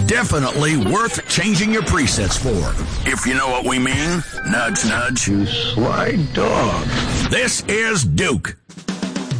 definitely worth changing your presets for. If you know what we mean. Nudge, nudge. You sly dog. This is Duke.